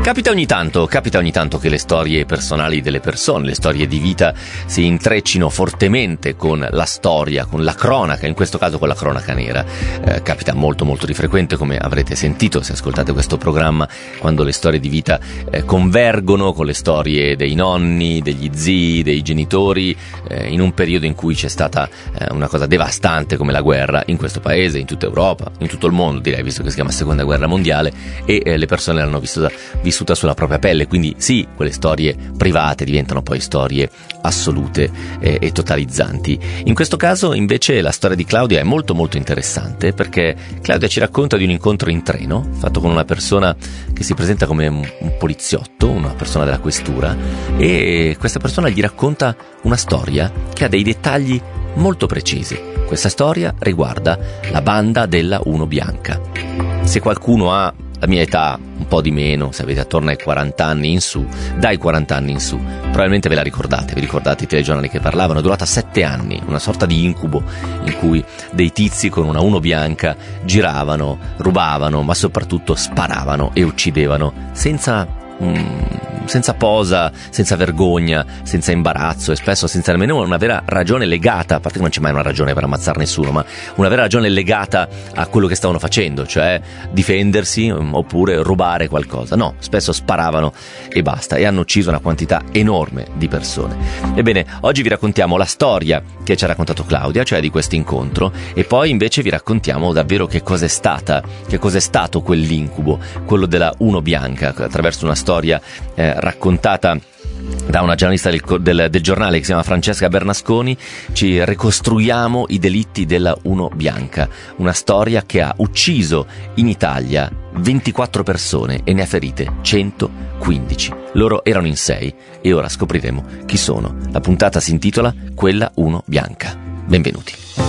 Capita ogni tanto che le storie personali delle persone, le storie di vita si intreccino fortemente con la storia, con la cronaca, in questo caso con la cronaca nera. Capita molto di frequente, come avrete sentito se ascoltate questo programma, quando le storie di vita convergono con le storie dei nonni, degli zii, dei genitori, in un periodo in cui c'è stata una cosa devastante come la guerra in questo paese, in tutta Europa, in tutto il mondo direi, visto che si chiama Seconda Guerra Mondiale, e le persone l'hanno vissuta sulla propria pelle, quindi sì, quelle storie private diventano poi storie assolute e totalizzanti. In questo caso invece la storia di Claudia è molto interessante, perché Claudia ci racconta di un incontro in treno fatto con una persona che si presenta come un poliziotto, una persona della questura, e questa persona gli racconta una storia che ha dei dettagli molto precisi. Questa storia riguarda la banda della Uno Bianca. Se qualcuno ha la mia età, un po' di meno, se avete attorno ai 40 anni in su, dai 40 anni in su, probabilmente ve la ricordate, vi ricordate i telegiornali che parlavano, è durata 7 anni, una sorta di incubo in cui dei tizi con una Uno Bianca giravano, rubavano, ma soprattutto sparavano e uccidevano senza posa, senza vergogna, senza imbarazzo e spesso senza nemmeno una vera ragione legata, a parte che non c'è mai una ragione per ammazzare nessuno, ma una vera ragione legata a quello che stavano facendo, cioè difendersi oppure rubare qualcosa. No, spesso sparavano e basta, e hanno ucciso una quantità enorme di persone. Ebbene, oggi vi raccontiamo la storia che ci ha raccontato Claudia, cioè di questo incontro, e poi invece vi raccontiamo davvero che cos'è stato quell'incubo, quello della Uno Bianca, attraverso una storia raccontata da una giornalista del giornale che si chiama Francesca Bernasconi. Ci ricostruiamo i delitti della Uno Bianca, una storia che ha ucciso in Italia 24 persone e ne ha ferite 115. Loro erano in 6 e ora scopriremo chi sono. La puntata si intitola Quella Uno Bianca. Benvenuti.